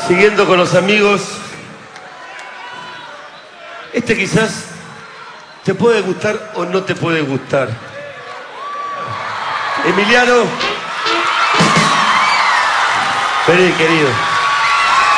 Siguiendo con los amigos. Este quizás te puede gustar o no te puede gustar. Emiliano. Vení, querido.